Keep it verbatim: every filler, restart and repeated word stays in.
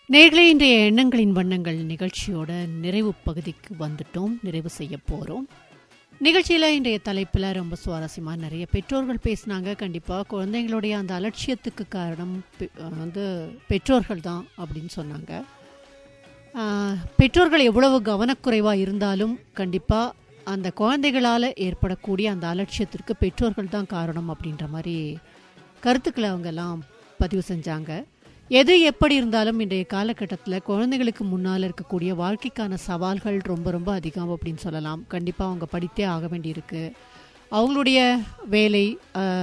நேர்களே, இன்றைய எண்ணங்களின் வண்ணங்கள் நிகழ்ச்சியோட நிறைவு பகுதிக்கு வந்துட்டோம். நிறைவு செய்ய போகிறோம். நிகழ்ச்சியில் இன்றைய தலைப்பில் ரொம்ப சுவாரஸ்யமாக நிறைய பெற்றோர்கள் பேசினாங்க. கண்டிப்பாக குழந்தைங்களுடைய அந்த அலட்சியத்துக்கு காரணம் வந்து பெற்றோர்கள் தான் அப்படின்னு சொன்னாங்க. பெற்றோர்கள் எவ்வளவு கவனக்குறைவாக இருந்தாலும் கண்டிப்பாக அந்த குழந்தைகளால் ஏற்படக்கூடிய அந்த அலட்சியத்திற்கு பெற்றோர்கள் தான் காரணம் அப்படின்ற மாதிரி கருத்துக்களை அவங்கெல்லாம் பதிவு செஞ்சாங்க. எது எப்படி இருந்தாலும் இன்றைய காலகட்டத்தில் குழந்தைகளுக்கு முன்னால் இருக்கக்கூடிய வாழ்க்கைக்கான சவால்கள் ரொம்ப ரொம்ப அதிகம் அப்படின்னு சொல்லலாம். கண்டிப்பாக அவங்க படித்தே ஆக வேண்டியிருக்கு. அவங்களுடைய வேலை